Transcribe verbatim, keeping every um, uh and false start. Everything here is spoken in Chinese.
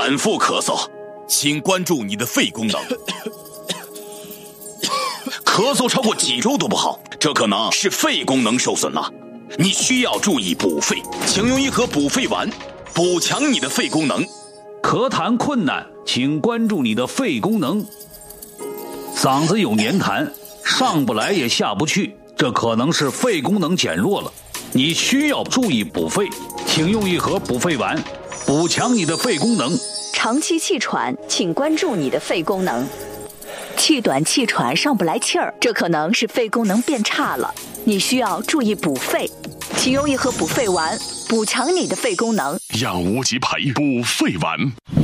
反复咳嗽，请关注你的肺功能。咳嗽超过几周都不好，这可能是肺功能受损了。你需要注意补肺，请用一盒补肺丸，补强你的肺功能。 咳痰困难，请关注你的肺功能。嗓子有黏痰，上不来也下不去，这可能是肺功能减弱了。你需要注意补肺，请用一盒补肺丸，补强你的肺功能。 长期气喘，请关注你的肺功能。气短气喘上不来气儿，这可能是肺功能变差了，你需要注意补肺，请用一盒补肺丸，补强你的肺功能。 让无极牌补肺丸。